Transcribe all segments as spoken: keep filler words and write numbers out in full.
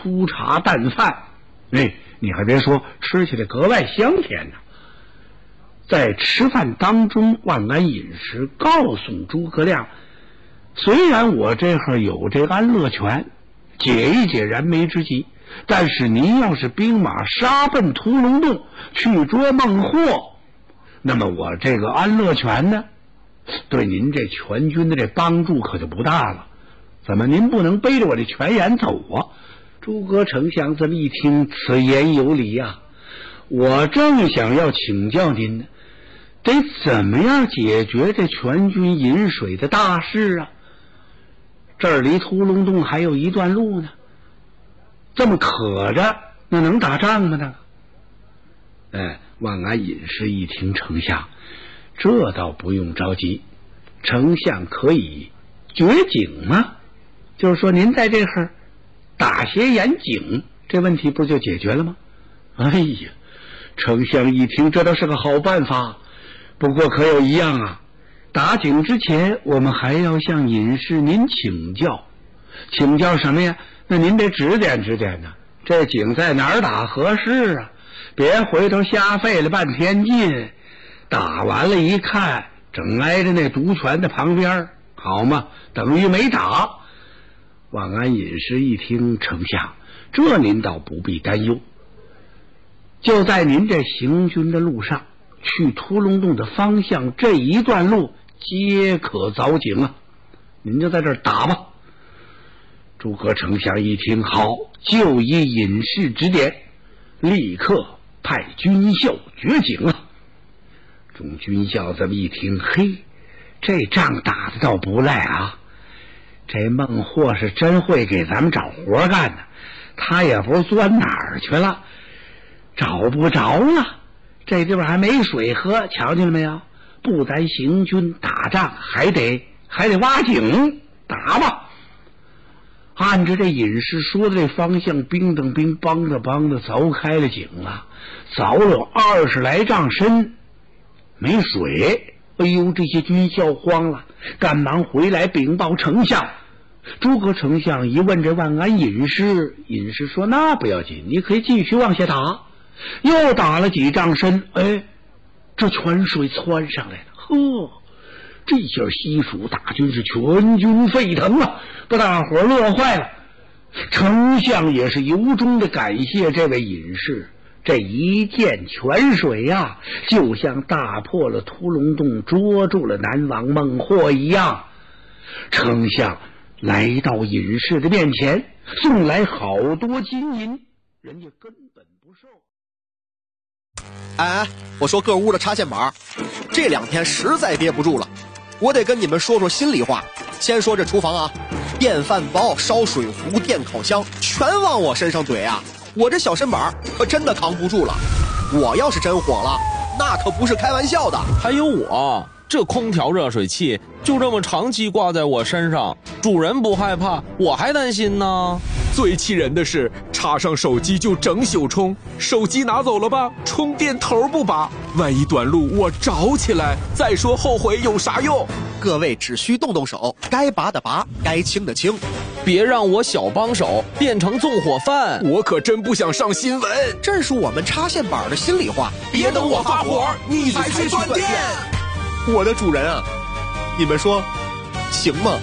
粗茶淡饭，哎，你还别说，吃起来格外香甜呢。在吃饭当中，万安饮食告诉诸葛亮，虽然我这会有这安乐泉，解一解燃眉之急，但是您要是兵马杀奔屠龙洞去捉孟获，那么我这个安乐泉呢，对您这全军的这帮助可就不大了。怎么您不能背着我这泉眼走啊？诸葛丞相这么一听，此言有理呀、啊！我正想要请教您呢，得怎么样解决这全军饮水的大事啊？这儿离屠龙洞还有一段路呢，这么渴着，那能打仗吗？那个，哎，万安隐士一听，丞相，这倒不用着急，丞相可以掘井吗？就是说，您在这会儿打斜眼井，这问题不就解决了吗？哎呀，丞相一听，这倒是个好办法。不过可有一样啊，打井之前，我们还要向隐士您请教。请教什么呀？那您得指点指点呢。这井在哪儿打合适啊？别回头瞎费了半天劲，打完了一看，正挨着那毒泉的旁边，好嘛，等于没打。万安隐士一听，丞相，这您倒不必担忧。就在您这行军的路上，去屠龙洞的方向这一段路皆可凿井啊，您就在这儿打吧。诸葛丞相一听，好，就依隐士指点，立刻派军校掘井啊。众军校这么一听，嘿，这仗打得倒不赖啊！这孟获是真会给咱们找活干呢，他也不知钻哪儿去了，找不着了。这地方还没水喝，瞧见了没有？不咱行军打仗，还得还得挖井打吧。按着这隐士说的这方向，兵等兵帮着帮着凿开了井啊，凿了有二十来丈深，没水。哎呦，这些军校慌了，赶忙回来禀报丞相。诸葛丞相一问这万安隐士，隐士说那不要紧，你可以继续往下打。又打了几丈深，哎，这泉水窜上来了，呵，这下西蜀大军是全军沸腾啊，把大伙乐坏了。丞相也是由衷的感谢这位隐士，这一见泉水呀、啊，就像大破了屠龙洞，捉住了南王孟获一样。丞相来到隐士的面前，送来好多金银，人家根本不受。 哎哎，我说各屋的插线板，这两天实在憋不住了，我得跟你们说说心里话。先说这厨房啊，电饭煲、烧水壶、电烤箱，全往我身上怼啊！我这小身板可真的扛不住了。我要是真火了，那可不是开玩笑的。 还有我这空调热水器就这么长期挂在我身上，主人不害怕，我还担心呢。 最气人的是，插上手机就整宿充，手机拿走了吧，充电头不拔，万一短路我着起来，再说后悔有啥用？ 各位只需动动手，该拔的拔，该清的清， 别让我小帮手变成纵火犯。 我可真不想上新闻， 这是我们插线板的心里话。 别等我发火，你才去断电。 我的主人啊，你们说行吗？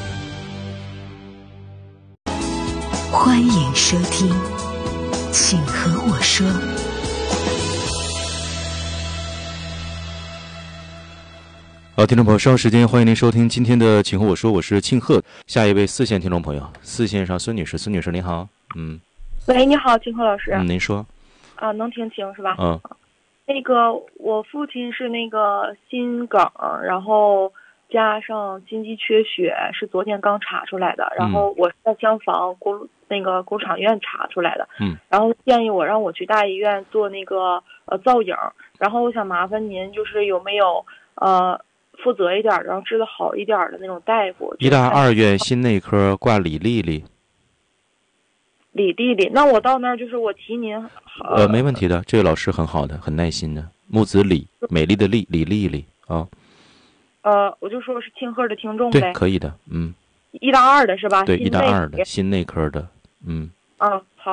欢迎收听，请和我说。 好，听众朋友，稍后时间欢迎您收听今天的《请和我说》，我是庆贺。下一位四线听众朋友，四线上孙女士，孙女士您好，嗯， 喂，你好，庆贺老师。 嗯，您说。 啊，能听清是吧？ 嗯。 那个，我父亲是那个心梗，然后加上心肌缺血，是昨天刚查出来的。然后我是在厢房骨那个骨产院查出来的。 嗯。 然后建议我让我去大医院做那个呃造影，然后我想麻烦您，就是有没有呃。负责一点，然后治得好一点的那种大夫。 医大二院心内科挂李丽丽。 李丽丽，那我到那儿就是我提您。呃, 呃，没问题的，这个老师很好的，很耐心的。木子李，美丽的丽，李丽丽啊。 呃，我就说是庆贺的听众呗。 对，可以的，嗯。 医大二的是吧？ 对，医大二的心内科的，嗯。 啊，好。